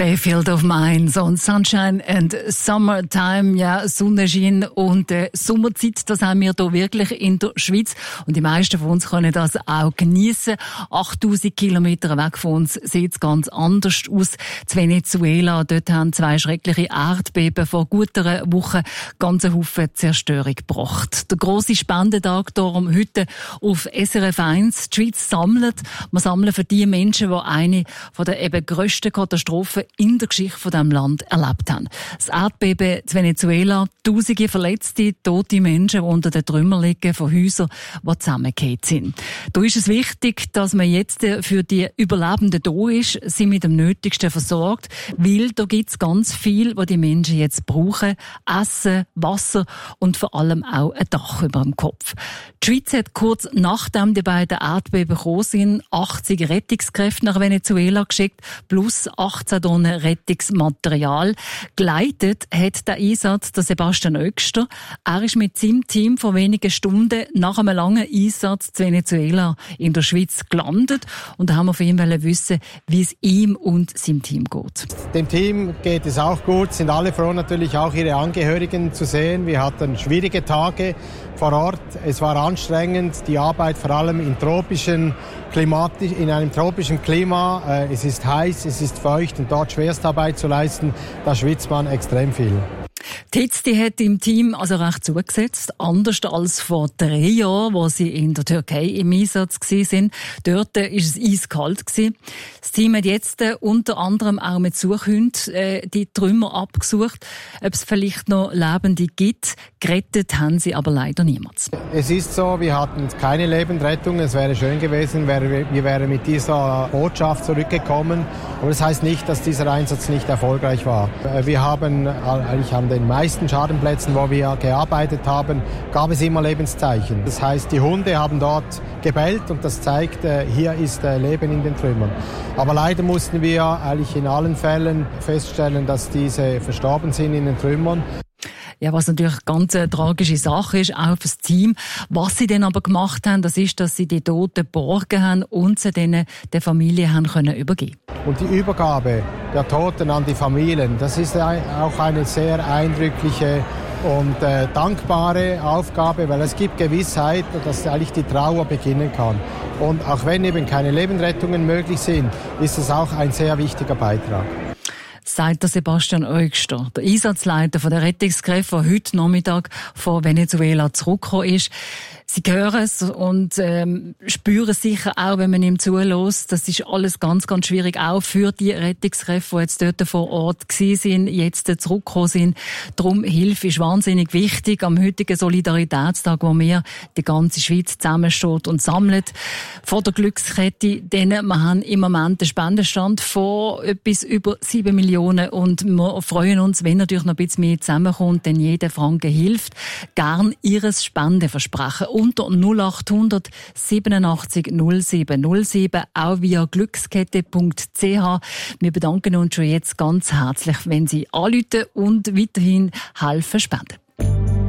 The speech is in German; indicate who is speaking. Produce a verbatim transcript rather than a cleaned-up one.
Speaker 1: Fairfield of Mine, so Sunshine and Summertime, ja, Sonnenschein und äh, Sommerzeit, das haben wir hier wirklich in der Schweiz und die meisten von uns können das auch geniessen. achttausend Kilometer weg von uns sieht es ganz anders aus. In Venezuela, dort haben zwei schreckliche Erdbeben vor gut einer Woche ganz einen Haufen Zerstörung gebracht. Der grosse Spendentag darum heute auf S R F eins. Die Schweiz sammelt. Wir sammeln für die Menschen, die eine von der eben grössten Katastrophen in der Geschichte von diesem Land erlebt haben. Das Erdbeben in Venezuela, tausende Verletzte, tote Menschen, die unter den Trümmern liegen von Häusern, die zusammengefallen sind. Da ist es wichtig, dass man jetzt für die Überlebenden da ist, sie mit dem Nötigsten versorgt, weil da gibt es ganz viel, was die Menschen jetzt brauchen. Essen, Wasser und vor allem auch ein Dach über dem Kopf. Die Schweiz hat kurz nachdem die beiden Erdbeben gekommen sind, achtzig Rettungskräfte nach Venezuela geschickt, plus achtzehn Tonnen Rettungsmaterial. Geleitet hat der Einsatz der Sebastian Oegster. Er ist mit seinem Team vor wenigen Stunden nach einem langen Einsatz zu Venezuela in der Schweiz gelandet. Und da haben wir von ihm wissen, wie es ihm und seinem Team geht.
Speaker 2: Dem Team geht es auch gut, sind alle froh, natürlich auch ihre Angehörigen zu sehen. Wir hatten schwierige Tage vor Ort. Es war anstrengend, die Arbeit vor allem in tropischen Klimatisch, in einem tropischen Klima. Es ist heiß, es ist feucht und dort Schwerstarbeit zu leisten, da schwitzt man extrem viel.
Speaker 1: Die Hitze die hat im Team also recht zugesetzt, anders als vor drei Jahren, wo sie in der Türkei im Einsatz waren. Dort war es eiskalt. Das Team hat jetzt unter anderem auch mit Suchhunden äh, die Trümmer abgesucht, ob es vielleicht noch Lebende gibt. Gerettet haben sie aber leider niemand.
Speaker 2: Es ist so, wir hatten keine Lebendrettung. Es wäre schön gewesen, wir wären mit dieser Botschaft zurückgekommen. Aber das heißt nicht, dass dieser Einsatz nicht erfolgreich war. Wir haben eigentlich an den meisten Schadenplätzen, wo wir gearbeitet haben, gab es immer Lebenszeichen. Das heißt, die Hunde haben dort gebellt und das zeigt, hier ist Leben in den Trümmern. Aber leider mussten wir eigentlich in allen Fällen feststellen, dass diese verstorben sind in den Trümmern.
Speaker 1: Ja, was natürlich eine ganz eine tragische Sache ist, auch fürs Team. Was sie dann aber gemacht haben, das ist, dass sie die Toten geborgen haben und sie denen der Familie haben können übergeben.
Speaker 2: Und die Übergabe der Toten an die Familien, das ist auch eine sehr eindrückliche und äh, dankbare Aufgabe, weil es gibt Gewissheit, dass eigentlich die Trauer beginnen kann. Und auch wenn eben keine Lebendrettungen möglich sind, ist es auch ein sehr wichtiger Beitrag.
Speaker 1: Sagt der Sebastian Oegster, der Einsatzleiter von der Rettungskräfte, der heute Nachmittag von Venezuela zurückgekommen ist. Sie hören es und ähm, spüren sicher auch, wenn man ihm zuhört. Das ist alles ganz, ganz schwierig, auch für die Rettungskräfte, die jetzt dort vor Ort gewesen sind, jetzt zurückgekommen sind. Darum, Hilfe ist wahnsinnig wichtig am heutigen Solidaritätstag, wo wir die ganze Schweiz zusammensteht und sammelt. Vor der Glückskette, denn wir haben im Moment einen Spendenstand von etwas über sieben Millionen und wir freuen uns, wenn natürlich noch ein bisschen mehr zusammenkommt, denn jeder Franken hilft. Gern Ihres Spendenversprechen unter null acht hundert siebenundachtzig null sieben null sieben, auch via glückskette punkt c h. Wir bedanken uns schon jetzt ganz herzlich, wenn Sie anrufen und weiterhin helfen spenden.